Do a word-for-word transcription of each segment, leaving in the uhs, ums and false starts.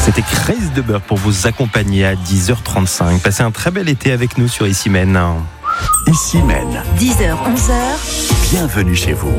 C'était Craze de Beurre pour vous accompagner à dix heures trente-cinq. Passez un très bel été avec nous sur Ici Mène. Ici Mène. dix heures, onze heures. Bienvenue chez vous.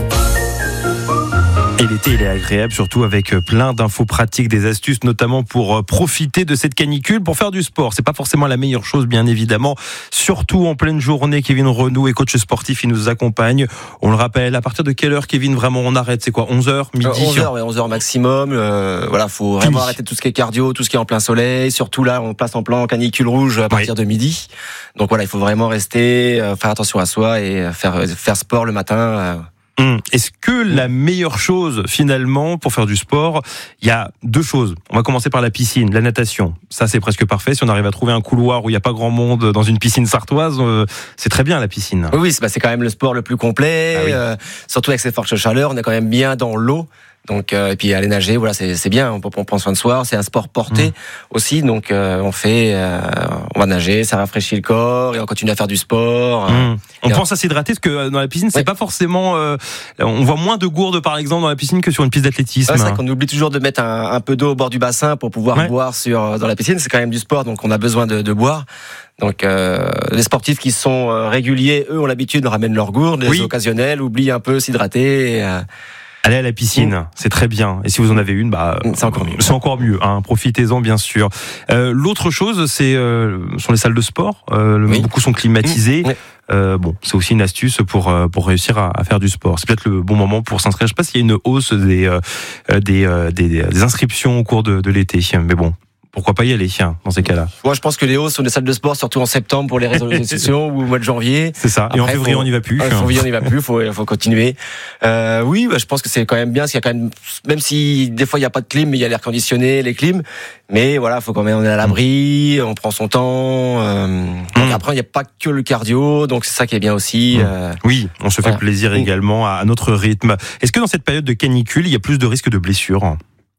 Et l'été, il est agréable, surtout avec plein d'infos pratiques, des astuces, notamment pour profiter de cette canicule, pour faire du sport. C'est pas forcément la meilleure chose, bien évidemment. Surtout en pleine journée, Kevin Renou est coach sportif, il nous accompagne. On le rappelle, à partir de quelle heure, Kevin, vraiment on arrête? C'est quoi, onze heures, midi? onze heures, ouais, onze heures maximum. Euh, voilà, faut vraiment oui. arrêter tout ce qui est cardio, tout ce qui est en plein soleil. Surtout là, on passe en plan canicule rouge à partir oui. de midi. Donc voilà, il faut vraiment rester, euh, faire attention à soi et faire, faire sport le matin. Euh, Est-ce que la meilleure chose finalement pour faire du sport, il y a deux choses. On va commencer par la piscine, la natation. Ça c'est presque parfait. Si on arrive à trouver un couloir où il n'y a pas grand monde dans une piscine sartoise, euh, c'est très bien la piscine. Oui, c'est, bah, c'est quand même le sport le plus complet. Ah oui. euh, surtout avec ces fortes chaleurs, on est quand même bien dans l'eau. Donc euh, et puis aller nager, voilà, c'est c'est bien. On, on prend soin de soi. C'est un sport porté mmh. aussi, donc euh, on fait, euh, on va nager, ça rafraîchit le corps et on continue à faire du sport. Mmh. On pense à s'hydrater parce que dans la piscine, c'est oui. pas forcément. Euh, on voit moins de gourdes par exemple dans la piscine que sur une piste d'athlétisme. Ouais, c'est vrai qu'on oublie toujours de mettre un, un peu d'eau au bord du bassin pour pouvoir ouais. boire sur dans la piscine. C'est quand même du sport, donc on a besoin de, de boire. Donc euh, les sportifs qui sont euh, réguliers, eux ont l'habitude de ramener leur gourde. Les oui. occasionnels oublient un peu s'hydrater. Et, euh, Allez à la piscine, mmh. c'est très bien. Et si vous en avez une, bah c'est encore mieux. C'est encore mieux. Hein. Profitez-en bien sûr. Euh, l'autre chose, c'est euh, sont les salles de sport. Euh, oui. Beaucoup sont climatisées. Mmh. Oui. Euh, bon, c'est aussi une astuce pour pour réussir à, à faire du sport. C'est peut-être le bon moment pour s'inscrire. Je sais pas s'il y a une hausse des euh, des, euh, des des inscriptions au cours de, de l'été, mais bon. Pourquoi pas y aller, tiens, dans ces cas-là? Moi, je pense que les hausses sont des salles de sport, surtout en septembre pour les résolutions ou au mois de janvier. C'est ça. Après, et en février, faut, on n'y va plus. En février, on n'y va plus. Faut, faut continuer. Euh, oui, bah, je pense que c'est quand même bien, parce qu'il y a quand même, même si des fois il n'y a pas de clim, mais il y a l'air conditionné, les clims. Mais voilà, faut quand même, on est à l'abri, on prend son temps. Euh, mmh. Donc après, il n'y a pas que le cardio, donc c'est ça qui est bien aussi. Mmh. Euh, oui, on se fait voilà. plaisir mmh. également à notre rythme. Est-ce que dans cette période de canicule, il y a plus de risques de blessures?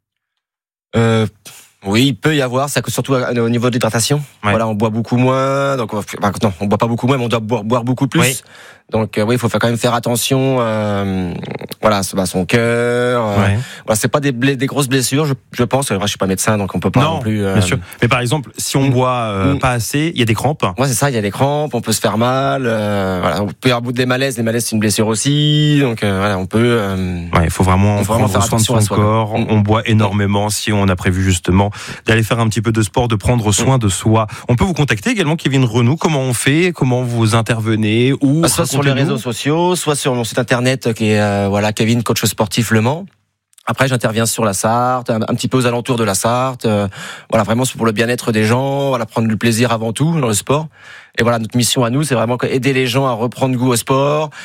Euh, Oui, il peut y avoir, ça surtout au niveau de l'hydratation. Ouais. Voilà, on boit beaucoup moins, donc on, bah, non, on boit pas beaucoup moins, mais on doit boire, boire beaucoup plus. Oui. Donc euh, oui, il faut quand même faire attention. Euh, voilà, bah, son cœur. Euh, ouais. Voilà, c'est pas des, bla- des grosses blessures, je, je pense. Moi, je suis pas médecin, donc on peut pas non, non plus. Euh, bien sûr. Mais par exemple, si on mmh. boit euh, mmh. pas assez, il y a des crampes. Ouais, c'est ça. Il y a des crampes, on peut se faire mal. Euh, voilà, on peut y avoir des malaises. Les malaises, c'est une blessure aussi. Donc euh, voilà, on peut. Euh, ouais, il faut vraiment, faut vraiment prendre soin de son soi, corps. Mmh. On boit énormément. Si on a prévu justement d'aller faire un petit peu de sport, de prendre soin mmh. de soi. On peut vous contacter également, Kevin Renou. Comment on fait? Comment vous intervenez? Ou bah, soit sur les réseaux sociaux, soit sur mon site internet qui est euh, voilà Kevin coach sportif Le Mans. Après, j'interviens sur la Sarthe, un, un petit peu aux alentours de la Sarthe. Euh, voilà, vraiment pour le bien-être des gens, voilà, prendre du plaisir avant tout dans le sport. Et voilà, notre mission à nous, c'est vraiment aider les gens à reprendre goût au sport.